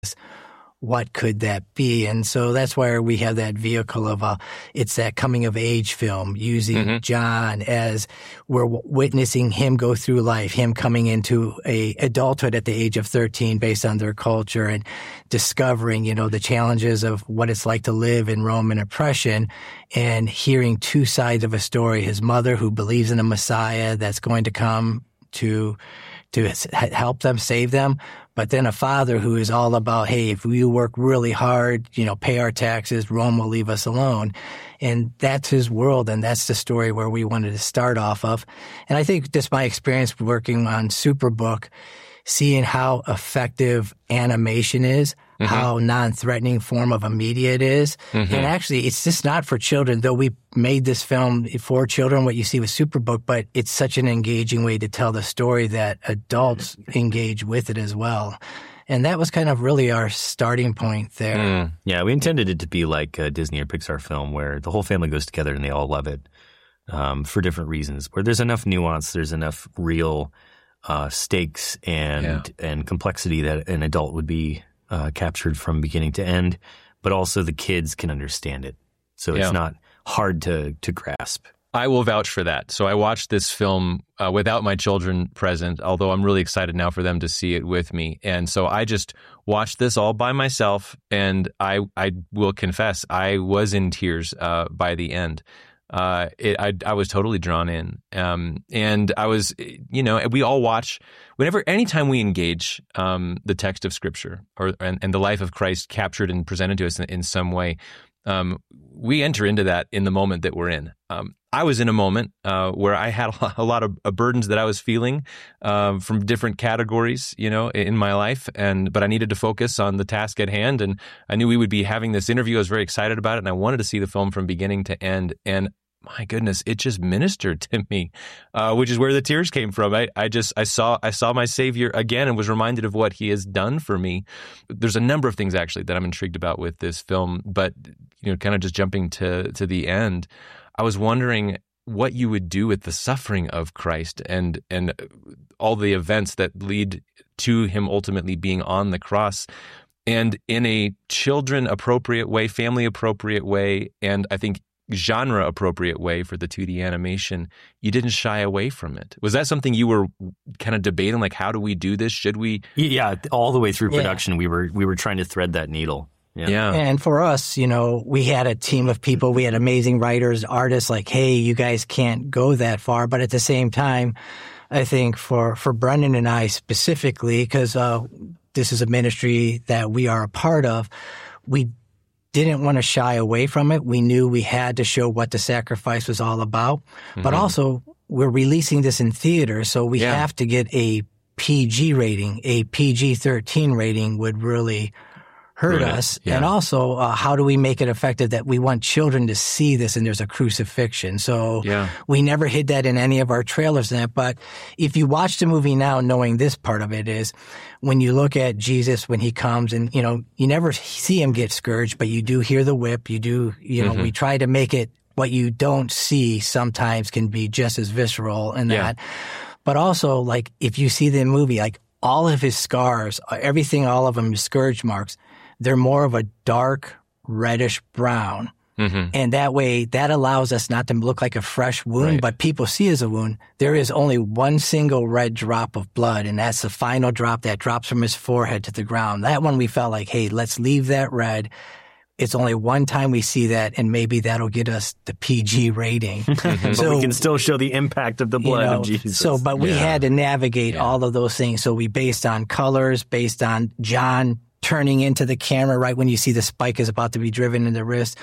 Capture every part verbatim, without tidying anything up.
what could that be? And so that's why we have that vehicle of a, it's that coming of age film using mm-hmm. John as we're witnessing him go through life, him coming into a adulthood at the age of thirteen based on their culture and discovering, you know, the challenges of what it's like to live in Roman oppression and hearing two sides of a story. His mother who believes in a Messiah that's going to come to to help them, save them. But then a father who is all about, hey, if we work really hard, you know, pay our taxes, Rome will leave us alone. And that's his world, and that's the story where we wanted to start off of. And I think just my experience working on Superbook, seeing how effective animation is, mm-hmm. how non-threatening form of a media it is. Mm-hmm. And actually, it's just not for children, though we made this film for children, what you see with Superbook, but it's such an engaging way to tell the story that adults engage with it as well. And that was kind of really our starting point there. Mm. Yeah, we intended it to be like a Disney or Pixar film where the whole family goes together and they all love it um, for different reasons, where there's enough nuance, there's enough real Uh, stakes and yeah. and complexity that an adult would be uh, captured from beginning to end, but also the kids can understand it. So it's yeah. not hard to to grasp. I will vouch for that. So I watched this film uh, without my children present, although I'm really excited now for them to see it with me. And so I just watched this all by myself, and I I will confess I was in tears uh, by the end. Uh, it, I, I was totally drawn in. Um, and I was, you know, we all watch, whenever, anytime we engage, um, the text of Scripture or, and, and the life of Christ captured and presented to us in, in some way, um, we enter into that in the moment that we're in. Um, I was in a moment, uh, where I had a lot of uh, burdens that I was feeling, um, from different categories, you know, in my life. And, but I needed to focus on the task at hand. And I knew we would be having this interview. I was very excited about it. And I wanted to see the film from beginning to end. And my goodness, it just ministered to me, uh, which is where the tears came from. I, I just, I saw, I saw my Savior again and was reminded of what He has done for me. There's a number of things actually that I'm intrigued about with this film, but, you know, kind of just jumping to, to the end, I was wondering what you would do with the suffering of Christ and, and all the events that lead to Him ultimately being on the cross. And in a children appropriate way, family appropriate way, and I think genre appropriate way for the two D animation, you didn't shy away from it. Was that something you were kind of debating, like, how do we do this? Should we? Yeah, all the way through production, yeah. we were we were trying to thread that needle. Yeah. yeah. And for us, you know, we had a team of people. We had amazing writers, artists, like, hey, you guys can't go that far. But at the same time, I think for, for Brendan and I specifically, because uh, this is a ministry that we are a part of, we didn't want to shy away from it. We knew we had to show what the sacrifice was all about. Mm-hmm. But also, we're releasing this in theaters, so we yeah. have to get a P G rating. A P G thirteen rating would really hurt right. us. Yeah. And also, uh, how do we make it effective that we want children to see this and there's a crucifixion? So yeah. we never hid that in any of our trailers. And that, but if you watch the movie now, knowing this part of it is when you look at Jesus, when He comes and, you know, you never see Him get scourged, but you do hear the whip. You do, you know, mm-hmm. we try to make it what you don't see sometimes can be just as visceral in that. Yeah. But also, like, if you see the movie, like all of His scars, everything, all of them, His scourge marks, they're more of a dark reddish brown. Mm-hmm. And that way, that allows us not to look like a fresh wound, right. but people see as a wound. There is only one single red drop of blood, and that's the final drop that drops from His forehead to the ground. That one we felt like, hey, let's leave that red. It's only one time we see that, and maybe that'll get us the P G rating. Mm-hmm. So, but we can still show the impact of the blood, you know, of Jesus. So, but we yeah. had to navigate yeah. all of those things. So we based on colors, based on John turning into the camera right when you see the spike is about to be driven in the wrist.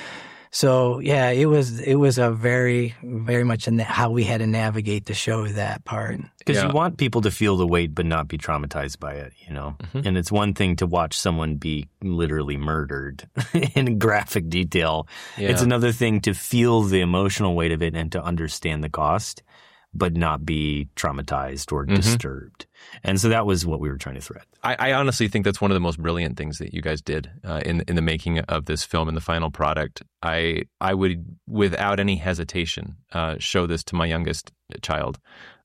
So yeah, it was it was a very very much in how we had to navigate to show that part. Because yeah. you want people to feel the weight but not be traumatized by it, you know. Mm-hmm. And it's one thing to watch someone be literally murdered in graphic detail. Yeah. It's another thing to feel the emotional weight of it and to understand the cost, but not be traumatized or mm-hmm. disturbed. And so that was what we were trying to thread. I, I honestly think that's one of the most brilliant things that you guys did uh, in in the making of this film and the final product. I I would, without any hesitation, uh, show this to my youngest child.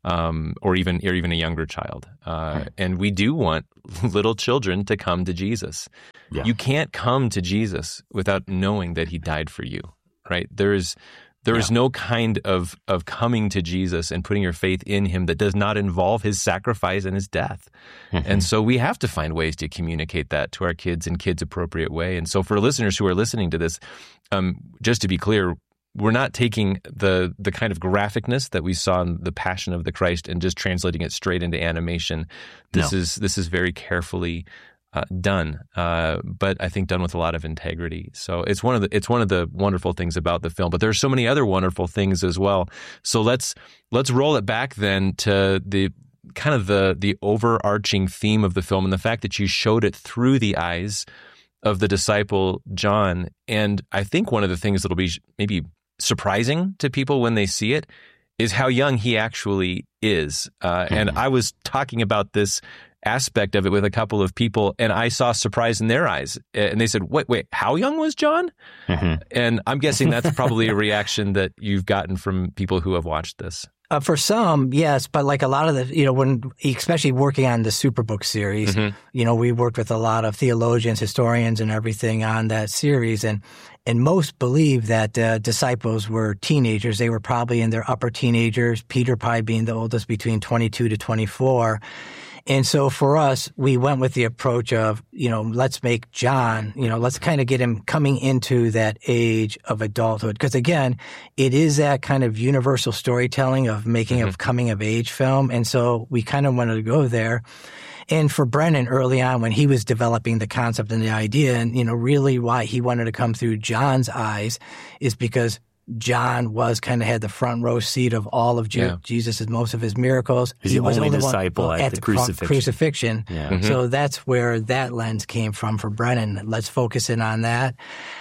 um, or even or even a younger child. Uh, and we do want little children to come to Jesus. Yeah. You can't come to Jesus without knowing that he died for you, right? There is there is yeah. no kind of of coming to Jesus and putting your faith in him that does not involve his sacrifice and his death. Mm-hmm. And so we have to find ways to communicate that to our kids in kids' appropriate way. And so for listeners who are listening to this, um, just to be clear, we're not taking the the kind of graphicness that we saw in The Passion of the Christ and just translating it straight into animation. This no. is this is very carefully uh, done, uh, but I think done with a lot of integrity. So it's one of the it's one of the wonderful things about the film. But there are so many other wonderful things as well. So let's let's roll it back then to the kind of the the overarching theme of the film and the fact that you showed it through the eyes of the disciple John. And I think one of the things that'll be maybe surprising to people when they see it is how young he actually is. Uh, mm-hmm. And I was talking about this aspect of it with a couple of people, and I saw surprise in their eyes. And they said, wait, wait, how young was John? Mm-hmm. And I'm guessing that's probably a reaction that you've gotten from people who have watched this. Uh, for some, yes, but like a lot of the, you know, when, especially working on the Superbook series, mm-hmm. you know, we worked with a lot of theologians, historians, and everything on that series, and and most believe that uh, disciples were teenagers. They were probably in their upper teenagers, Peter probably being the oldest between twenty-two to twenty-four. And so for us, we went with the approach of, you know, let's make John, you know, let's kind of get him coming into that age of adulthood. Because again, it is that kind of universal storytelling of making mm-hmm. a coming of age film. And so we kind of wanted to go there. And for Brennan early on, when he was developing the concept and the idea, and, you know, really why he wanted to come through John's eyes is because John was kind of had the front row seat of all of Je- yeah. Jesus' most of his miracles. He's he the was only the disciple one, at, at the, the crucifixion. crucifixion. Yeah. Mm-hmm. So that's where that lens came from for Brennan. Let's focus in on that.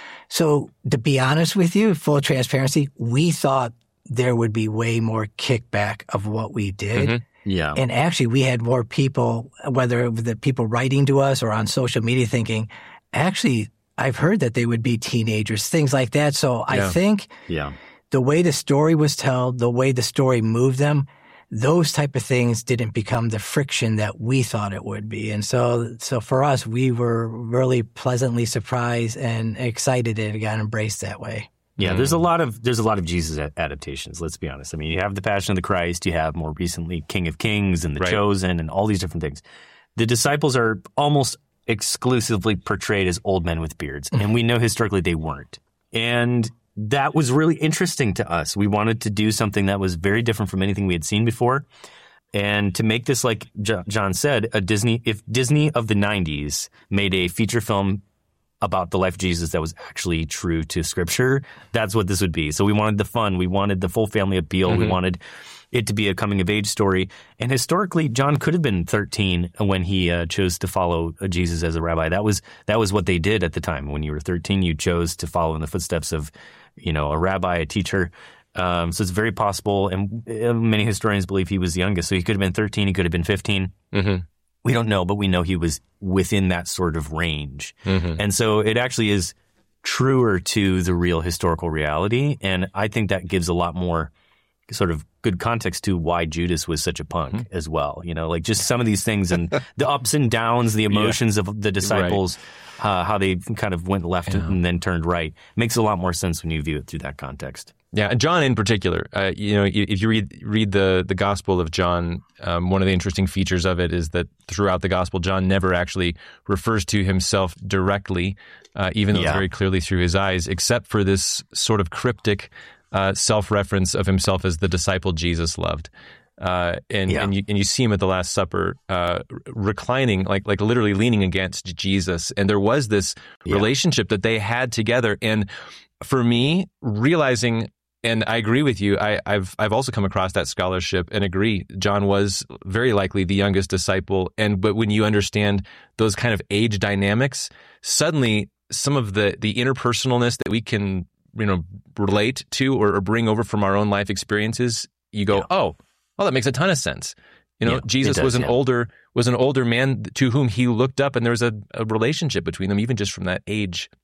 So to be honest with you, full transparency, we thought there would be way more kickback of what we did. Mm-hmm. Yeah. And actually we had more people, whether the people writing to us or on social media thinking, actually, I've heard that they would be teenagers, things like that. So yeah. I think yeah. the way the story was told, the way the story moved them, those type of things didn't become the friction that we thought it would be. And so, so for us, we were really pleasantly surprised and excited it got embraced that way. Yeah, there's a lot of there's a lot of Jesus adaptations. Let's be honest. I mean, you have the Passion of the Christ, you have more recently King of Kings and The right. Chosen, and all these different things. The disciples are almost exclusively portrayed as old men with beards, and we know historically they weren't. And that was really interesting to us. We wanted to do something that was very different from anything we had seen before, and to make this, like John said, a Disney. If Disney of the nineties made a feature film about the life of Jesus that was actually true to Scripture, that's what this would be. So we wanted the fun, we wanted the full family appeal, mm-hmm. we wanted it to be a coming-of-age story. And historically, John could have been thirteen when he uh, chose to follow Jesus as a rabbi. That was that was what they did at the time. When you were thirteen, you chose to follow in the footsteps of, you know, a rabbi, a teacher. Um, so it's very possible, and many historians believe he was the youngest. So he could have been thirteen, he could have been fifteen. Mm-hmm. We don't know, but we know he was within that sort of range. Mm-hmm. And so it actually is truer to the real historical reality, and I think that gives a lot more sort of good context to why Judas was such a punk mm-hmm. as well. You know, like just some of these things and the ups and downs, the emotions yeah. of the disciples, right. uh, how they kind of went left yeah. and then turned right. Makes a lot more sense when you view it through that context. Yeah, and John in particular, uh, you know, if you read read the the Gospel of John, um, one of the interesting features of it is that throughout the Gospel, John never actually refers to himself directly, uh, even though yeah. it's very clearly through his eyes, except for this sort of cryptic uh, self-reference of himself as the disciple Jesus loved. Uh, and, yeah. and, you, and you see him at the Last Supper uh, reclining, like like literally leaning against Jesus. And there was this yeah. relationship that they had together. And for me, realizing... And I agree with you. I, I've I've also come across that scholarship and agree. John was very likely the youngest disciple. And but when you understand those kind of age dynamics, suddenly some of the the interpersonalness that we can you know relate to or, or bring over from our own life experiences, you go, yeah. oh, well, that makes a ton of sense. You know, yeah, Jesus does, was an yeah. older was an older man to whom he looked up, and there was a, a relationship between them, even just from that age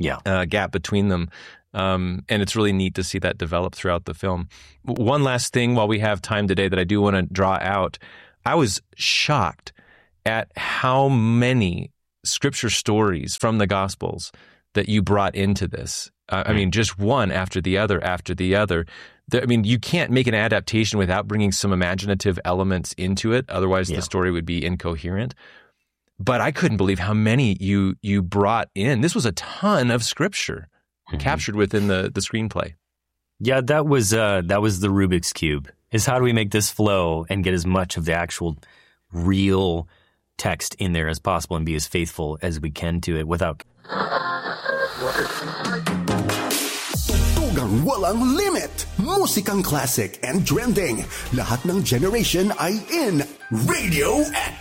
yeah. uh, gap between them. Um, and it's really neat to see that develop throughout the film. One last thing while we have time today that I do want to draw out. I was shocked at how many scripture stories from the Gospels that you brought into this. Uh, I mean, just one after the other after the other. The, I mean, you can't make an adaptation without bringing some imaginative elements into it. Otherwise, yeah. the story would be incoherent. But I couldn't believe how many you you brought in. This was a ton of scripture mm-hmm. captured within the, the screenplay. Yeah, that was uh, that was the Rubik's Cube. Is how do we make this flow and get as much of the actual real text in there as possible and be as faithful as we can to it without... Tugtugang walang limit. Musikang classic and trending. Lahat ng generation ay in Radio X.